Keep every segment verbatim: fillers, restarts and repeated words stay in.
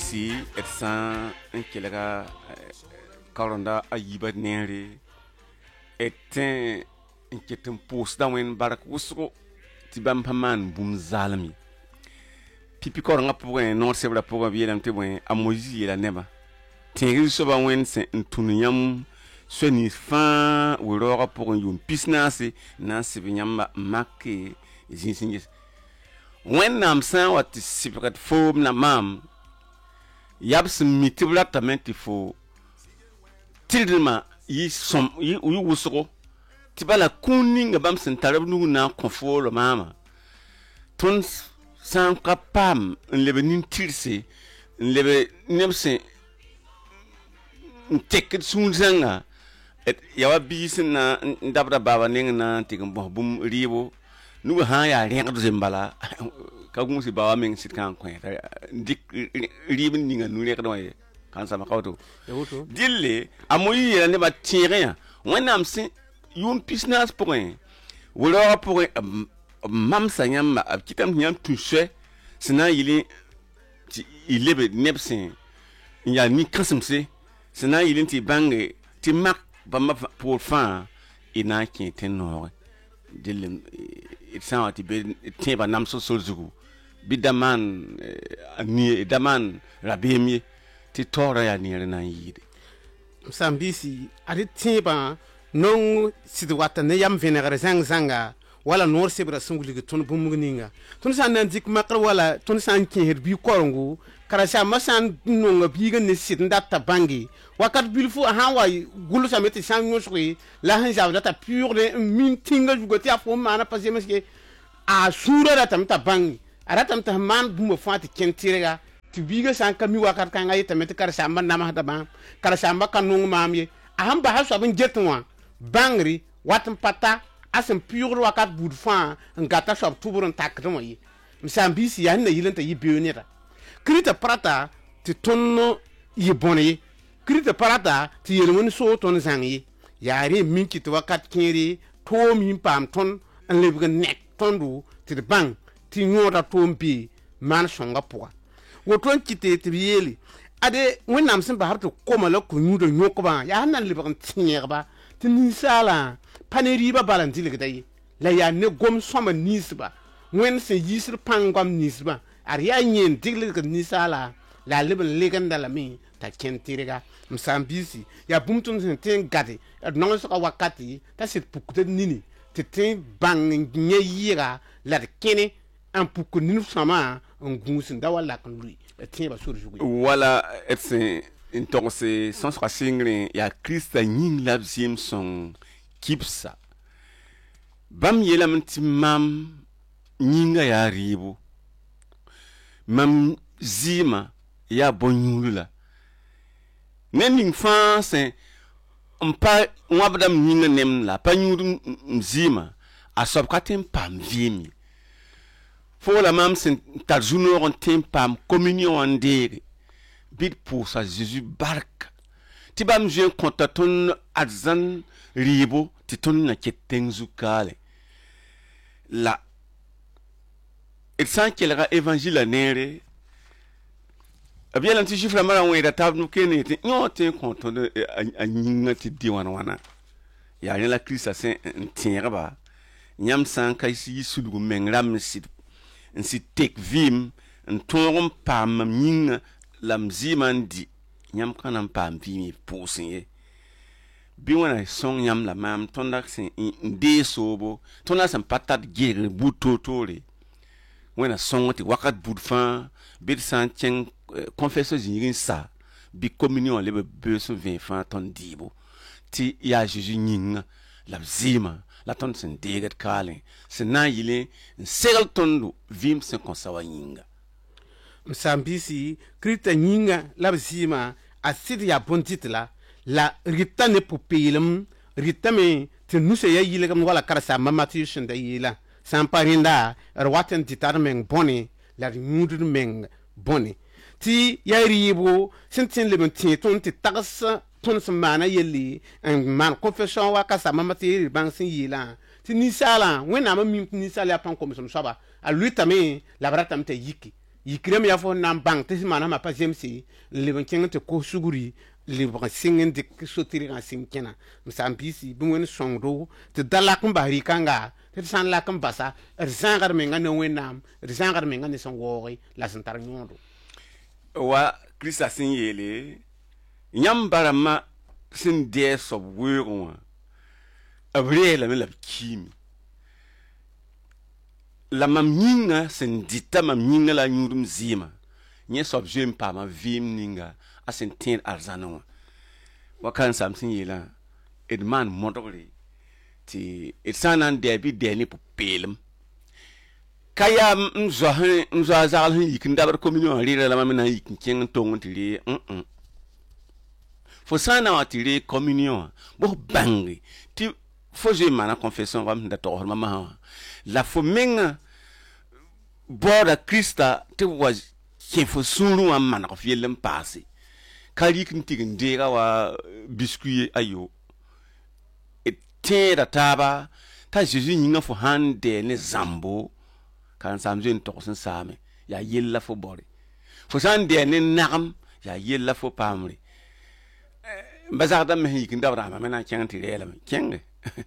bisi et san en kelega karonda ayiba nere etin en ketin pos da wen barak wusgo ti bam paman bum zalmi pipi koronga pour non sebra pour bielam te wen amoji la neba tingi so ba wen sen tunyam sweni fa wurora pour yum pisnase na sibinyamba makke zinsingis wen nam san wat siprat fom na mam yabs mitibla tamenti fo tildma yi som yi wusgo tibala kuninga bam sen tarab nu na konfo mama ton san kapam lebe nin tirse lebe nemse tek sunzanga et yawa bisin na dabra baba ning na tikum bum ribo nu ha ya reng do zembala ka gumsi bawa meng sit kan ko dik ribin ninga nu rek do ye kan sama kawto dille amoyi ya ne ba tire ya wonam sin yum business point wolo pour mam sanyam kitam nyam touche sina yili il lebe nepsin il y a ni kasmse sina yili ti bange ti mak ba ma pour fin ina ki tenor dille it sound ti be ti ba nam so solzugu bidaman ni daman rabemi ti tora ya ni na yide msambisi ati ti ba non sidwata ne yam venere zang zanga wala nor sebra sunguli ton bumugninga ton san nan dik makra wala ton san kin bi korongu karasha masan nonga biga ne sit ndata bangi wakat bilfu ha wa gulu sa meti san nyosri la han jaw data pure de min tinga jugoti afo mana pasé meske a sura data mta bangi arata mta man bumbo fati kentirega ti biga san kami wakat kan ay tameti karasha man nama da ban karasha makan nong mamye aham ba haso bin jetwa bangri watam pata asem pure wakat budfan ngata shop tuburun takdmo yi msambisi ya na yilenta yi bionera krita prata ti tonno yi boni krita prata ti yelmun so ton zangi yare minki to wakat kiri to min pam ton en lebga nek tondu ti bang ti nyota tombi man songa poa woton kite ti yeli ade wonnam sin ba harto koma la ko nyudo nyokoba ya nan lebga tinyerba ti nisala paneri ba balanti le gdai la ya ne gom soma nisba wen se yisir pangam nisba ar ya nyen digle ga nisala la leben leganda la mi ta kentirega msambisi ya bumtun sen ten gade non so wakati ta sit pukute nini te ten bang nye yira la kene en pukku ninu sama en gunsin da wala kan lui te ba sur jugu wala c'est une torse sans racing ya Christa nying labsim son kipsa bam yelam ti mam nyinga ya ribu mam zima ya bonyulula nening fanse mpa wabdam nyinga nem la pa nyuru zima asob katem pam vimi fo la mam sen tarjuno on tem pam communion andere bit pour sa Jésus bark ti bam je kontaton adzan ribo ti ton na ketenzu kale la et sans qu'elle ra évangile nere abia lanti chifra mara won da tab no kene ti no te konto de anyinga ti diwana wana ya ni la krista sen tiere ba nyam san kai si sulugu mengram si si tek vim ntorum pam nyinga lam zimandi nyam kanam pam vimi posin bi wana song nyam la mam tondak sen de sobo tona san patat gere butotore wana song ti wakat budfan bi san chen confesseur jirin sa bi communion le be so vingt fan ton dibo ti ya Jésus nyinga la zima la ton sen deget kalen sen na yile segal tondu vim sen konsawa nyinga msambisi krita nyinga la zima asidi ya bontitla la rita ne pupilum rita me te nuse ya yile kam wala karasa mamati shinde yila samparinda erwaten titarmeng boni la nyudur meng boni ti ya ribo sentin le mentin ton ti tagas ton semana yeli en man confession wa kasa mamati bang sin yila ti nisala wena ma mi nisala pan comme son saba a lui tamé la brata mte yiki yikrem ya fo nan bang te mana ma pa jemsi le ban kenga te ko suguri le ba singen de sotiri ga sim kena msambisi bungen songdo te dalak mbari kanga te san lak mbasa er zangar me ngane wenam er zangar me ngane son wori la santar nyondo wa krista sin yele nyam barama sin de sob weerwa abre la me la kimi la mam nyinga sen dita mam nyinga la nyurum zima nye sob jem pa ma vim ninga asen tin arzano wa kan samsin yela edman modori ti etsanan de bi de ni pupelem kaya mzo mzo zal hin yikin dabar communion rira la mamina yikin ken tongon ti ri mm fo sana wa ti ri communion bo bangi ti fo je mana confession wa mda to mama la fo menga borda krista te was ken fo sunu wa mana ko fielem passé kali kin tigin dega wa biscuit ayo et tera taba ta jesus nyinga fo hande ne zambo kan samjin to sen same ya yella fo bore fo sande ne nagam ya yella fo pamri bazar da me yikin da rama mena ken tirela me ken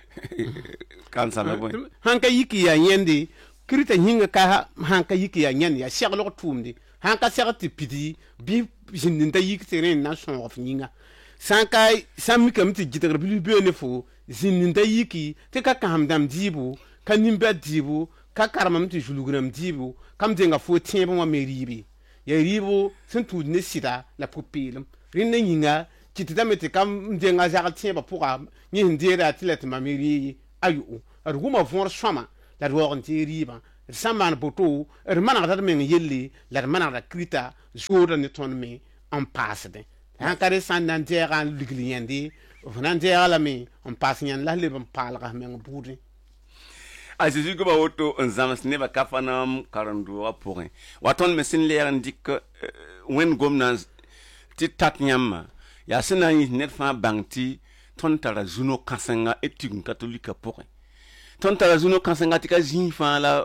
kan same bo hanka yiki ya yende krita hinga ka hanka yiki ya nyen ya shaglo tumdi hanka sagati pidi bi jinninda yiktere na son of nyinga sanka sammi kam ti gitar bi bi ne fo jinninda yiki te ka kam dam dibu ka nimba dibu ka karamam ti julugram dibu kam denga fo tiembo ma meribi ya ribo sen tu ne sida la popilum rinne nyinga kitida meti kam denga jagal tiemba puka ni ndira tilet ma meri ayu arguma vor swama la roon ti riba saman boto er manag dat men yelli la manag da krita joda ne ton me en passe de han kare san nan tera ligliendi onan tera la me en passe nyan la le ban palga men budi a jésus go ba woto on zamas ne ba kafanam karandu wa pourrin waton mesin leer ndik wen gomna ti tat nyama ya sina ni net fa bangti ton tara zuno kasenga etugun catholique pourrin ton tara zuno kasenga ti ka jin fa la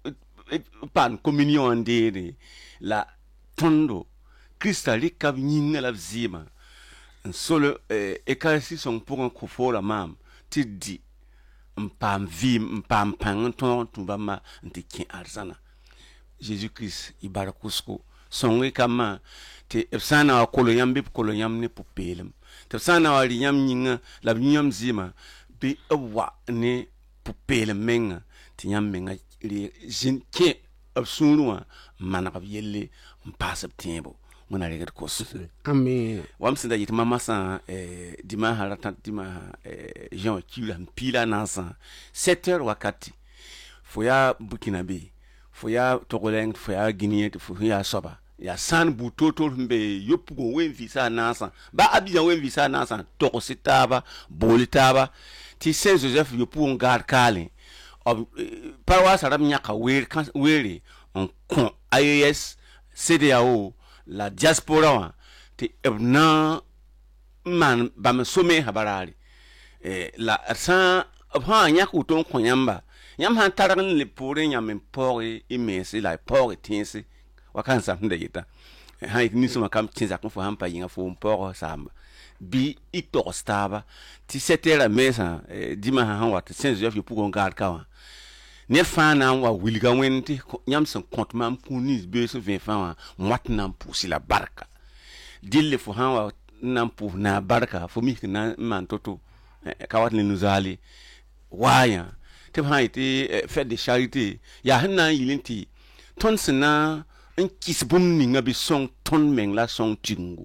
pan communion ndere la tondo kristali kab nyinga la zima solo e ka si son pour un kufo la mam ti di mpam vim mpam pan ton tumba ma ndiki arzana jésus christ ibarakusko sonwe kama te efsana wa kolonyam bi kolonyam ne pupelem te efsana wa riyam nyinga la nyam zima bi awa ne pupelem menga ti nyam menga li jin ke absunwa manab yelle mpasab tiembo mona reget kos amen wam sinda yit mama sa eh dima harata dima eh jean kila pila nansa sept heures wakati foya bukinabe foya togoleng foya guinée foya soba ya san butoto mbe yopugo wen visa nansa ba abijan wen visa nansa to sitaba bolitaba ti saint joseph yopugo ngar kale of parwa saram nyaka wer kan weri on kon I A S C D A O la diaspora wa te ebna man ba me some habarari eh la san ha nyaka uton konyamba nyam han taran le pore nyam pore imesi la pore tinsi wakansa nda yita ha ni suma kam tinza kon fo hampa yinga fo pore samba bi ito staba ti setera mesa dima han wat saint joseph yo pour ngar kawa ne fana wa wilga wenti nyam son compte mam punis be so vingt fa wat nam pousi la barka dille fo han wa nam pou na barka fo mi na man toto kawat le nuzali waya te ha ite fait de charité ya hanna yilinti ton sina en kisbum ni ngabi son ton meng la son tingu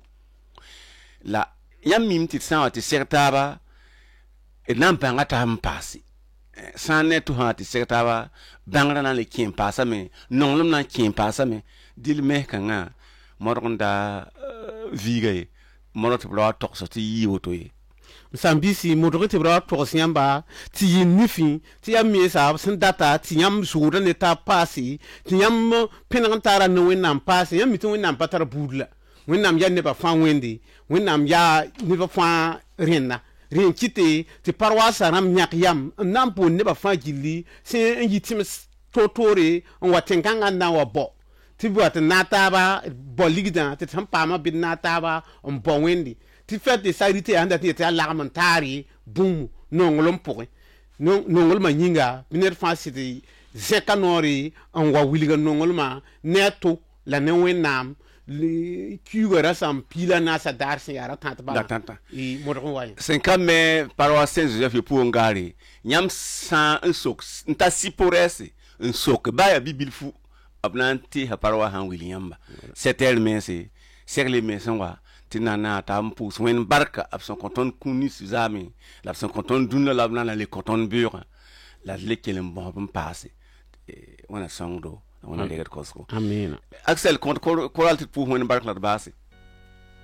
la yam mim ti sa ti sertaba e nam pa ngata mpasi sané to ha ti sertaba bangra na le kin pasa me non lum na kin pasa me dil me kanga moronda vigaye morot bra to so ti yoto yi sambisi modore te bra to siamba ti yinifi ti yami sa sen data ti yam jour ne ta pasi ti yam penantara no wenam pasi yam mi to wenam patara budla wenam ya ne ba fa wendi wenam ya ne ba fa renna ren kite ti parwasa ram nyak yam nam po ne ba fa gili se yitim totore on watenkanga na wa bo ti bo ta na taaba bo ligda ti tam pa ma bin na taaba on bo wendi ti fet de sairite anda ti ta la mantari bum no ngolom poe no no ngol ma nyinga biner fasiti zeka nori on wa wiliga no ngol ma neto la ne wenam li kuga sam pila na sa dar se ara tanta ba tanta i modron way cinquante mai paroisse Saint Joseph pour ngari nyam san un sok nta si porese un sok ba ya bibil fu abnanti ha paroisse han William ba setel mense serle mense wa tinana ta mpus wen barka abson konton kuni suzami la abson konton dun la bna le konton bure la lekelem bon passe on a sangdo on a legat kosko amina Axel kont koral tit pour wen barka la base